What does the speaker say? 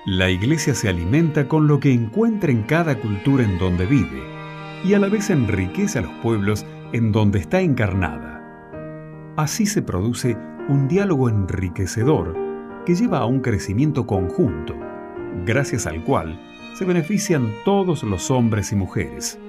La Iglesia se alimenta con lo que encuentra en cada cultura en donde vive y a la vez enriquece a los pueblos en donde está encarnada. Así se produce un diálogo enriquecedor que lleva a un crecimiento conjunto, gracias al cual se benefician todos los hombres y mujeres.